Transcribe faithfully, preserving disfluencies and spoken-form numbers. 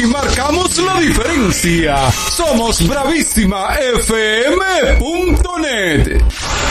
Aquí marcamos la diferencia. Somos bravísima f m punto net.